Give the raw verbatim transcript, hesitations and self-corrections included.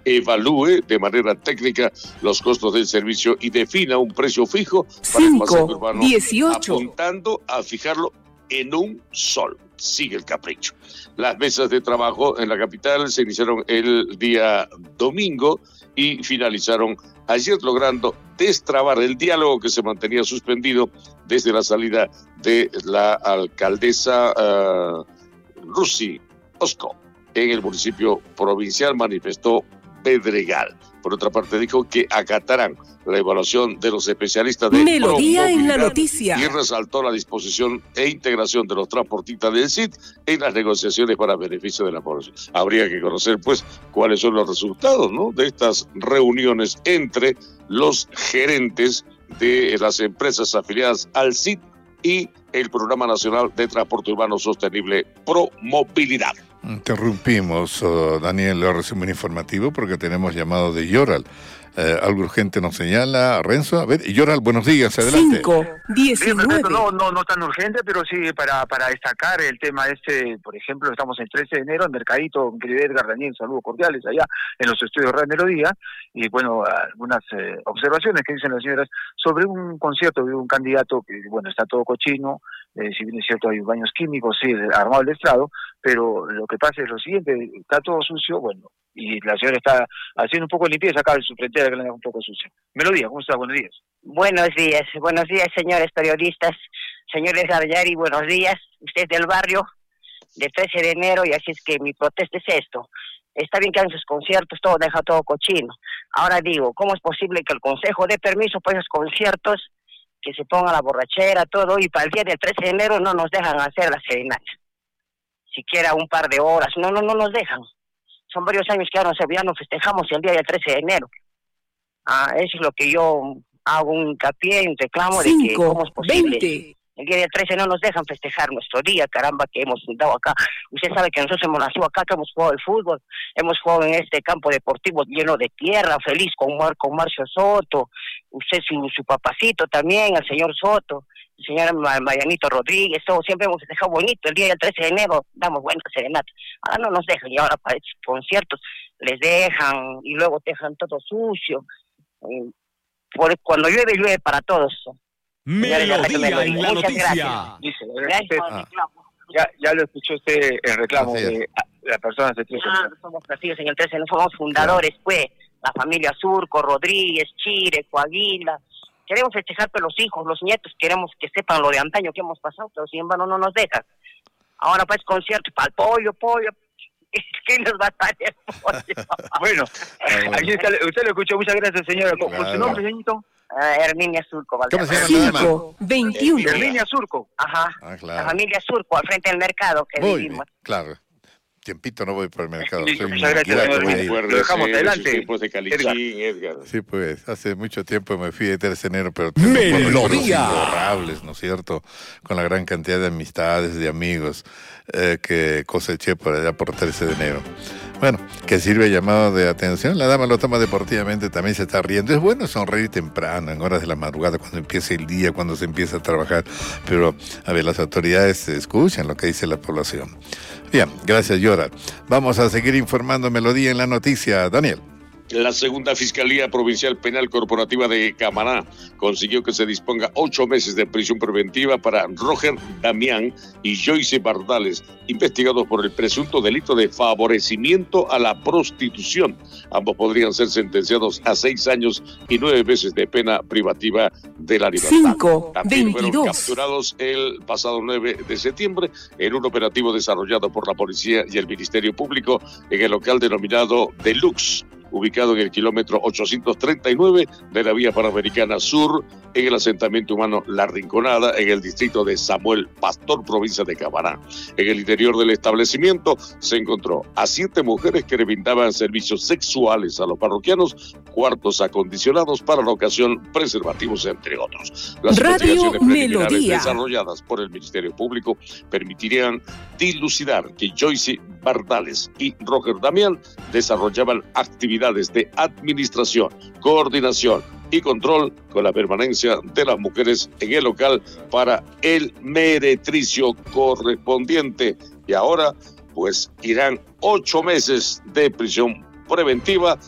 evalúe de manera técnica los costos del servicio y defina un precio fijo para el pasaje urbano, dieciocho apuntando a fijarlo en un solo. Sigue el capricho. Las mesas de trabajo en la capital se iniciaron el día domingo y finalizaron ayer, logrando destrabar el diálogo que se mantenía suspendido desde la salida de la alcaldesa uh, Rusi Osco en el municipio provincial, manifestó Pedregal. Por otra parte, dijo que acatarán la evaluación de los especialistas de Melodía en la noticia y resaltó la disposición e integración de los transportistas del C I T en las negociaciones para beneficio de la población. Habría que conocer, pues, cuáles son los resultados, ¿no?, de estas reuniones entre los gerentes de las empresas afiliadas al C I T y el Programa Nacional de Transporte Urbano Sostenible Pro Movilidad. Interrumpimos, uh, Daniel, el resumen informativo porque tenemos llamado de Yoral. Eh, algo urgente nos señala Renzo. A ver, Yoral, buenos días, adelante. cinco, diecinueve. No, no, no tan urgente, pero sí para, para destacar el tema este. Por ejemplo, estamos el trece de enero en Mercadito, querido Edgar, Daniel, saludos cordiales allá en los estudios Radio Melodía. Y bueno, algunas eh, observaciones que dicen las señoras sobre un concierto de un candidato que, bueno, está todo cochino. Eh, si bien es cierto, hay baños químicos, sí, armado el estrado, pero lo que pasa es lo siguiente: está todo sucio, bueno, y la señora está haciendo un poco de limpieza acá en su frentera, que la deja un poco sucia. Melodía, ¿cómo estás? Buenos días. Buenos días, buenos días, señores periodistas, señores Arayari, buenos días, usted del barrio, del trece de enero, y así es que mi protesta es esto. Está bien que hagan sus conciertos, todo deja todo cochino. Ahora digo, ¿cómo es posible que el Consejo dé permiso para esos conciertos, que se ponga la borrachera, todo, y para el día del trece de enero no nos dejan hacer la serenata? Siquiera un par de horas, no, no, no nos dejan. Son varios años que ahora ya no festejamos el día del trece de enero. Ah, eso es lo que yo hago un hincapié, un reclamo de que cómo es posible. veinte El día del trece no nos dejan festejar nuestro día, caramba, que hemos fundado acá. Usted sabe que nosotros hemos nacido acá, que hemos jugado el fútbol, hemos jugado en este campo deportivo lleno de tierra, feliz con, Mar, con Marcio Soto, usted su, su papacito también, el señor Soto, el señor Marianito Rodríguez, todo, siempre hemos festejado bonito. El día del trece de enero damos buena serenata. Ahora no nos dejan, y ahora para estos conciertos les dejan, y luego dejan todo sucio. Por, cuando llueve, llueve para todos. Melodía en la Muchas noticia. Dice, ah, ya, ya lo escuchó usted el reclamo de las personas de trece. Ah, somos nacidos en el trece, no somos fundadores, pues, la familia Surco, Rodríguez, Chire, Coaguila. Queremos festejar, pero los hijos, los nietos, queremos que sepan lo de antaño que hemos pasado, pero sin embargo no nos dejan. Ahora pues concierto para el pollo, pollo. ¿Qué nos va a dar el pollo? Bueno, ahí está, usted lo escuchó, muchas gracias, señora. ¿Con claro. su nombre, señorito? Uh, Herminia Surco. ¿Cómo se llama? cinco, veintiuno. Herminia Surco. Ajá, ah, claro. La familia Surco, al frente del mercado que Muy vivimos. Bien, claro. Tiempito no voy por el mercado. Sí, Soy muchas gracias, señor. Lo dejamos adelante. Tiempos de Calichín, Edgar. Sí, pues, hace mucho tiempo me fui de trece de enero, pero Melodía imborrables, ¿no es cierto? Con la gran cantidad de amistades, de amigos eh, que coseché por allá por trece de enero. Bueno, que sirve llamado de atención. La dama lo toma deportivamente, también se está riendo. Es bueno sonreír temprano, en horas de la madrugada, cuando empieza el día, cuando se empieza a trabajar. Pero, a ver, las autoridades escuchan lo que dice la población. Bien, gracias, Yora. Vamos a seguir informando Melodía en la noticia. Daniel. La segunda Fiscalía Provincial Penal Corporativa de Camaná consiguió que se disponga ocho meses de prisión preventiva para Roger Damián y Joyce Bardales, investigados por el presunto delito de favorecimiento a la prostitución. Ambos podrían ser sentenciados a seis años y nueve meses de pena privativa de la libertad. cinco, También veintidós. fueron capturados el pasado nueve de septiembre en un operativo desarrollado por la Policía y el Ministerio Público en el local denominado Deluxe, ubicado en el kilómetro ochocientos treinta y nueve de la vía Panamericana Sur, en el asentamiento humano La Rinconada, en el distrito de Samuel Pastor, provincia de Camaná. En el interior del establecimiento se encontró a siete mujeres que le brindaban servicios sexuales a los parroquianos, cuartos acondicionados para la ocasión, preservativos, entre otros. Las Radio investigaciones preliminares Melodía. desarrolladas por el Ministerio Público permitirían dilucidar que Joyce Bardales y Roger Damián desarrollaban actividades de administración, coordinación y control con la permanencia de las mujeres en el local para el meretricio correspondiente. Y ahora, pues, irán ocho meses de prisión preventiva